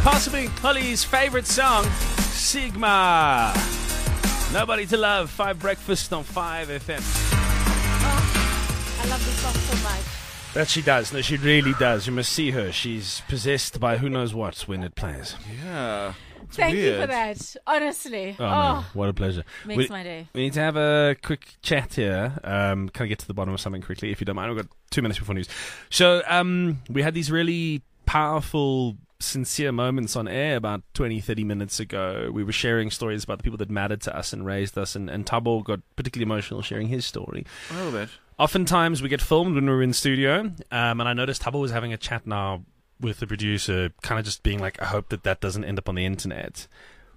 Possibly Holly's favorite song, Sigma. Nobody to Love, 5 Breakfast on 5 FM. Oh, I love this song so much. That she does. No, she really does. You must see her. She's possessed by who knows what when it plays. Yeah. Thank weird. you for that, honestly. Oh, man, what a pleasure. Makes my day. We need to have a quick chat here. Can I get to the bottom of something quickly, if you don't mind? We've got 2 minutes before news. So, we had these really powerful, sincere moments on air about 20, 30 minutes ago. We were sharing stories about the people that mattered to us and raised us, and Thabo got particularly emotional sharing his story. A little bit. Oftentimes we get filmed when we're in studio, and I noticed Thabo was having a chat now with the producer, kind of just being like, I hope that doesn't end up on the internet.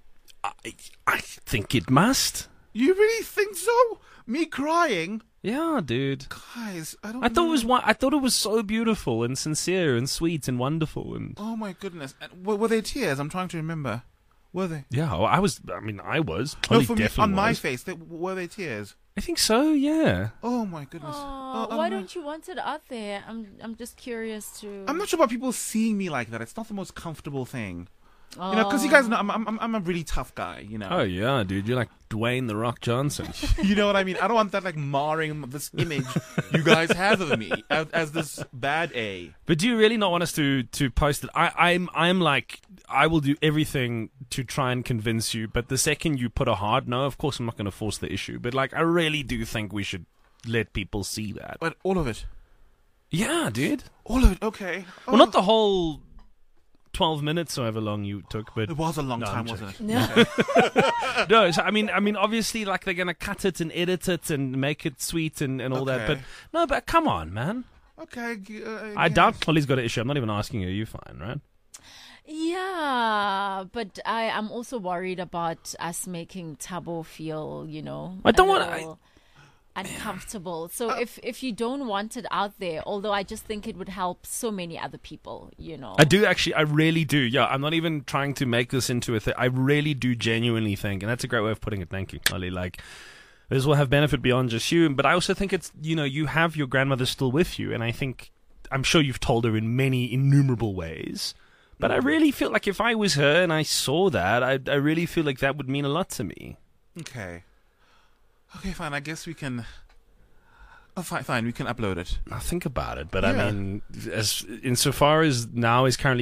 I think it must. You really think so? Me crying? Yeah, dude. Guys, I don't I thought know. I thought it was so beautiful and sincere and sweet and wonderful and. Oh my goodness. And were they tears? I'm trying to remember. Were they? Yeah, I was. No, for me, definitely on my was. face, were they tears? I think so. Yeah. Oh my goodness. Why don't you want it out there? I'm just curious to. I'm not sure about people seeing me like that. It's not the most comfortable thing. You know, because you guys know I'm a really tough guy, you know. Oh yeah, dude, you're like Dwayne the Rock Johnson. You know what I mean? I don't want that like marring this image you guys have of me as this bad A. But do you really not want us to post it? I'm like, I will do everything to try and convince you. But the second you put a hard no, of course I'm not going to force the issue. But like, I really do think we should let people see that. But all of it. Yeah, dude. All of it. Okay. Oh. Well, not the whole 12 minutes, however long you took, but It was a long time, wasn't it? No. no. So, I mean, obviously, like they're gonna cut it and edit it and make it sweet and all that. But Okay. no, but come on, man. Okay. I doubt Holly's got an issue. I'm not even asking her. You fine, right? Yeah, but I'm also worried about us making Thabo feel, I don't a want- little uncomfortable. So if you don't want it out there, although I just think it would help so many other people, I do actually. I really do. Yeah, I'm not even trying to make this into a thing. I really do genuinely think, and that's a great way of putting it. Thank you, Holly. Like, this will have benefit beyond just you. But I also think it's, you have your grandmother still with you, and I'm sure you've told her in many innumerable ways. But I really feel like if I was her and I saw that, I really feel like that would mean a lot to me. Okay. Okay, fine. I guess we can. Oh, fine. We can upload it. I'll think about it. But Yeah. I mean, as insofar as now is currently